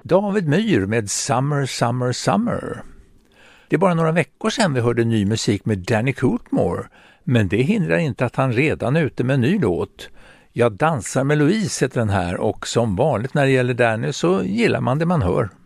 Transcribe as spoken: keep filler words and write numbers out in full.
David Myhr med Summer, Summer, Summer. Det är bara några veckor sedan vi hörde ny musik med Danny Coultmore, men det hindrar inte att han redan är ute med en ny låt. Jag dansar med Louise heter den här, och som vanligt när det gäller Danny så gillar man det man hör.